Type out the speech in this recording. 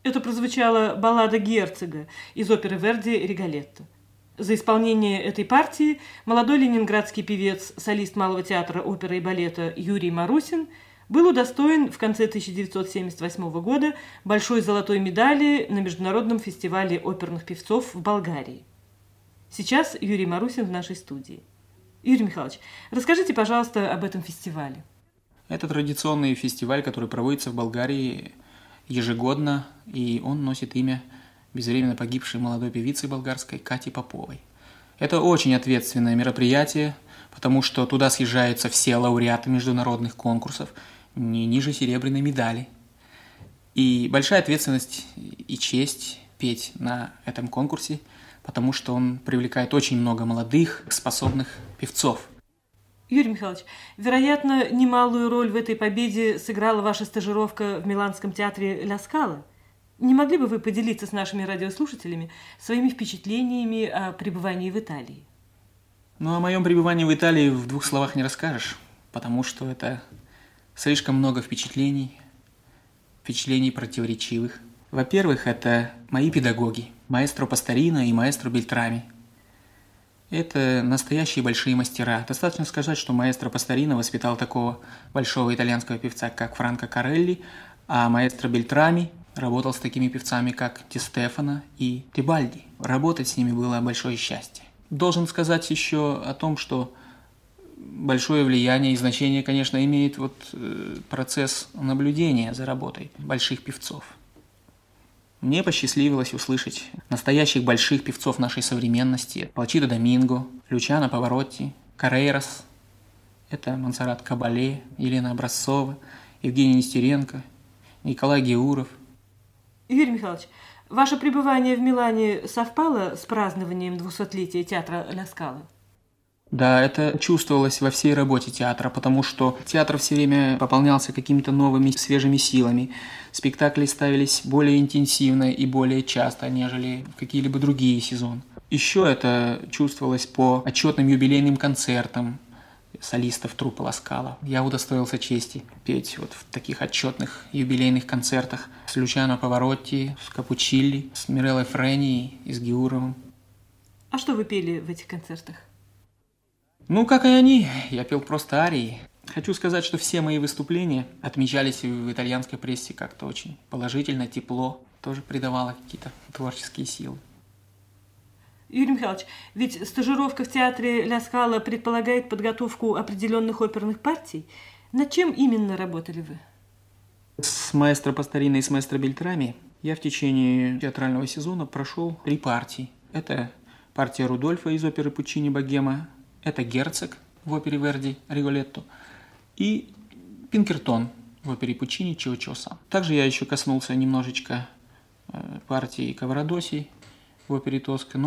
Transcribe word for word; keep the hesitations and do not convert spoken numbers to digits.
Это прозвучала баллада Герцога из оперы Верди «Риголетто». За исполнение этой партии молодой ленинградский певец, солист Малого театра оперы и балета Юрий Марусин был удостоен в конце тысяча девятьсот семьдесят восьмого года большой золотой медали на Международном фестивале оперных певцов в Болгарии. Сейчас Юрий Марусин в нашей студии. Юрий Михайлович, расскажите, пожалуйста, об этом фестивале. Это традиционный фестиваль, который проводится в Болгарии ежегодно, и он носит имя безвременно погибшей молодой певицы болгарской Кати Поповой. Это очень ответственное мероприятие, потому что туда съезжаются все лауреаты международных конкурсов, не ниже серебряной медали. И большая ответственность и честь петь на этом конкурсе, потому что он привлекает очень много молодых, способных певцов. Юрий Михайлович, вероятно, немалую роль в этой победе сыграла ваша стажировка в Миланском театре «Ля Скала». Не могли бы вы поделиться с нашими радиослушателями своими впечатлениями о пребывании в Италии? Ну, о моем пребывании в Италии в двух словах не расскажешь, потому что это слишком много впечатлений, впечатлений противоречивых. Во-первых, это мои педагоги, маэстро Пасторина и маэстро Бельтрами. Это настоящие большие мастера. Достаточно сказать, что маэстро Пасторина воспитал такого большого итальянского певца, как Франко Корелли, а маэстро Бельтрами работал с такими певцами, как Ди Стефано и Тебальди. Работать с ними было большое счастье. Должен сказать еще о том, что большое влияние и значение, конечно, имеет вот процесс наблюдения за работой больших певцов. Мне посчастливилось услышать настоящих больших певцов нашей современности: Плачидо Доминго, Лючано Паваротти, Каррейрос, это Монсеррат Кабале, Елена Образцова, Евгений Нестеренко, Николай Геуров. Юрий Михайлович, ваше пребывание в Милане совпало с празднованием двухсотлетия театра «Ля Скала»? Да, это чувствовалось во всей работе театра, потому что театр все время пополнялся какими-то новыми свежими силами. Спектакли ставились более интенсивно и более часто, нежели в какие-либо другие сезоны. Еще это чувствовалось по отчетным юбилейным концертам солистов труппы «Ля Скала». Я удостоился чести петь вот в таких отчетных юбилейных концертах с Лючано Паваротти, с Капучилли, с Миреллой Френи и с Геуровым. А что вы пели в этих концертах? Ну, как и они, я пел просто арии. Хочу сказать, что все мои выступления отмечались в итальянской прессе как-то очень положительно, тепло, тоже придавало какие-то творческие силы. Юрий Михайлович, ведь стажировка в театре «Ля Скала» предполагает подготовку определенных оперных партий. Над чем именно работали вы? С маэстро Пасторино и с маэстро Бельтрами я в течение театрального сезона прошел три партии. Это партия Рудольфа из оперы Пуччини «Богема», это Герцог в опере Верди «Риголетто» и Пинкертон в опере Пуччини «Чио-Чио-Сан». Также я еще коснулся немножечко партии Каварадоси в опере Тоска.